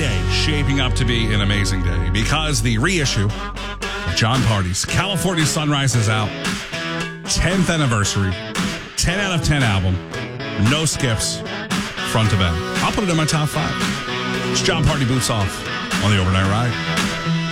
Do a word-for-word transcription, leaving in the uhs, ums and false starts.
Friday shaping up to be an amazing day because the reissue of Jon Pardi's California Sunrise is out. tenth anniversary. ten out of ten album. No skips. Front to back. I'll put it in my top five. It's Jon Pardi Boots Off on the Overnight Ride.